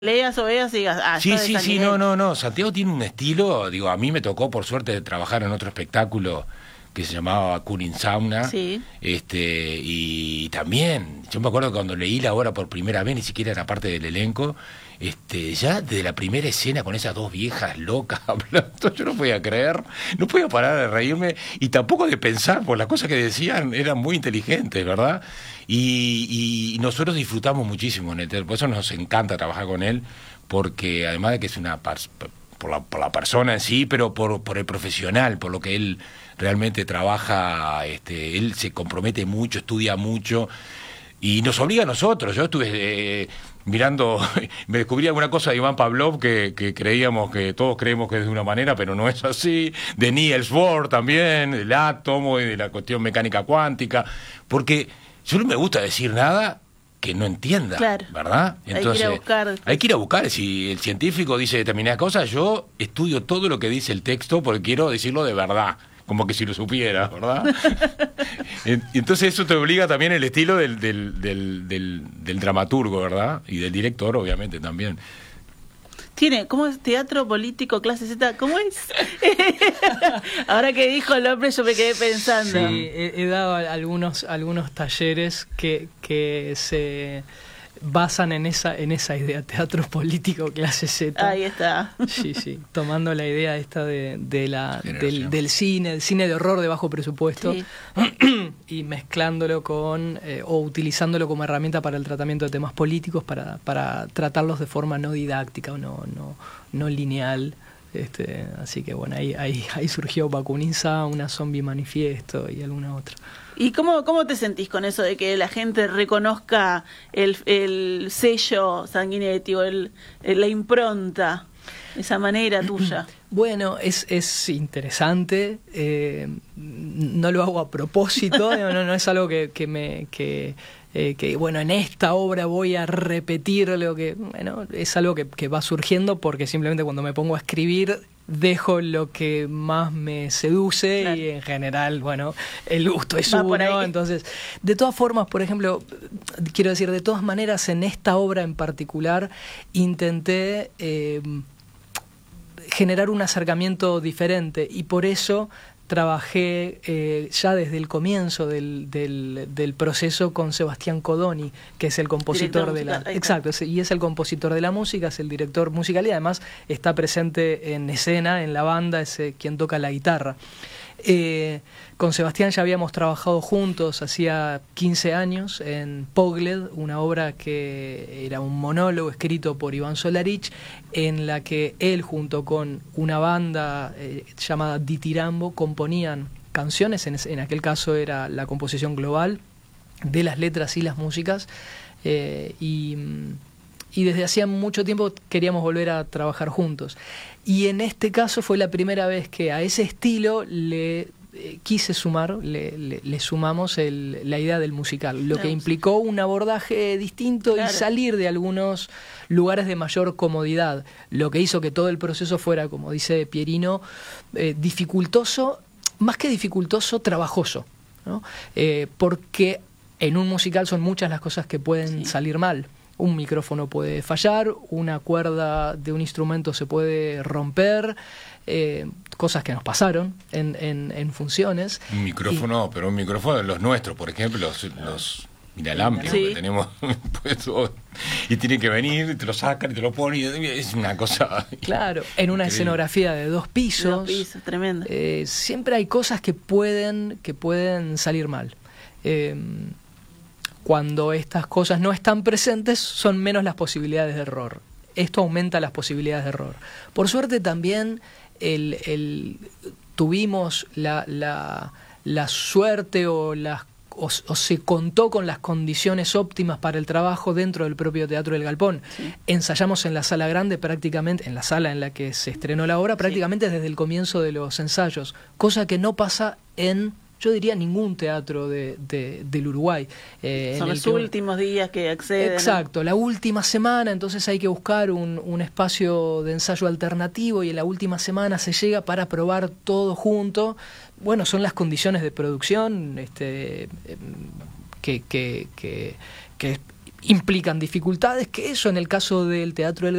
leas o veas y digas, Sí, no, Santiago tiene un estilo, digo, a mí me tocó por suerte trabajar en otro espectáculo que se llamaba Cooling Sauna, sí. Y también, yo me acuerdo cuando leí la obra por primera vez, ni siquiera era parte del elenco, ya desde la primera escena con esas dos viejas locas hablando, yo no podía creer, no podía parar de reírme y tampoco de pensar, porque las cosas que decían eran muy inteligentes, ¿verdad? Y nosotros disfrutamos muchísimo en el teatro, por eso nos encanta trabajar con él, porque además de que es por la persona en sí, pero por el profesional, por lo que él realmente trabaja, él se compromete mucho, estudia mucho y nos obliga a nosotros. Yo estuve mirando, me descubrí alguna cosa de Iván Pavlov que todos creemos que es de una manera, pero no es así, de Niels Bohr también, del átomo y de la cuestión mecánica cuántica, porque yo no me gusta decir nada que no entienda, claro, ¿verdad? Entonces, hay que ir a buscar. Si el científico dice determinadas cosas, yo estudio todo lo que dice el texto porque quiero decirlo de verdad, como que si lo supiera, ¿verdad? Entonces eso te obliga también el estilo del dramaturgo, ¿verdad? Y del director, obviamente, también. ¿Cómo es? Teatro político, clase Z, ¿cómo es? Ahora que dijo el hombre yo me quedé pensando. Sí, he dado algunos talleres que se basan en esa idea, teatro político, clase Z. Ahí está. Sí, tomando la idea esta del cine de horror de bajo presupuesto, sí. Y mezclándolo o utilizándolo como herramienta para el tratamiento de temas políticos, para tratarlos de forma no didáctica o no lineal. Así que bueno, ahí surgió Bakunin-san, una zombie manifiesto y alguna otra. ¿Y cómo te sentís con eso de que la gente reconozca el sello Sanguinetti o la impronta, esa manera tuya? Bueno, es interesante, no lo hago a propósito, no es algo que bueno, en esta obra voy a repetir lo que... Bueno, es algo que va surgiendo porque simplemente cuando me pongo a escribir dejo lo que más me seduce, claro. Y en general, bueno, el gusto es uno. Entonces, de todas formas, por ejemplo, quiero decir, de todas maneras, en esta obra en particular intenté generar un acercamiento diferente y por eso trabajé ya desde el comienzo del proceso con Sebastián Codoni, que es el compositor exacto, y es el compositor de la música, es el director musical y además está presente en escena, en la banda, es quien toca la guitarra. Con Sebastián ya habíamos trabajado juntos hacía 15 años en Pogled, una obra que era un monólogo escrito por Iván Solarich, en la que él junto con una banda llamada Ditirambo componían canciones, en aquel caso era la composición global de las letras y las músicas, y desde hacía mucho tiempo queríamos volver a trabajar juntos. Y en este caso fue la primera vez que a ese estilo le quise sumar, le sumamos la idea del musical, lo que implicó un abordaje distinto, claro. Y salir de algunos lugares de mayor comodidad, lo que hizo que todo el proceso fuera, como dice Pierino, dificultoso, más que dificultoso, trabajoso, ¿no? Porque en un musical son muchas las cosas que pueden salir mal. Un micrófono puede fallar, una cuerda de un instrumento se puede romper, cosas que nos pasaron en funciones. Un micrófono, pero un micrófono de los nuestros, por ejemplo, los inalámbricos que tenemos puestos, y tienen que venir, te lo sacan y te lo ponen, y es una cosa... Claro, en una escenografía de 2 pisos. 2 pisos, tremendo. Siempre hay cosas que pueden salir mal. Cuando estas cosas no están presentes, son menos las posibilidades de error. Esto aumenta las posibilidades de error. Por suerte también tuvimos la suerte o se contó con las condiciones óptimas para el trabajo dentro del propio Teatro del Galpón. Sí. Ensayamos en la sala grande prácticamente, en la sala en la que se estrenó la obra, prácticamente desde el comienzo de los ensayos, cosa que no pasa yo diría ningún teatro del Uruguay. Son los últimos días que acceden. Exacto, la última semana, entonces hay que buscar un espacio de ensayo alternativo y en la última semana se llega para probar todo junto. Bueno, son las condiciones de producción que implican dificultades, que eso en el caso del Teatro del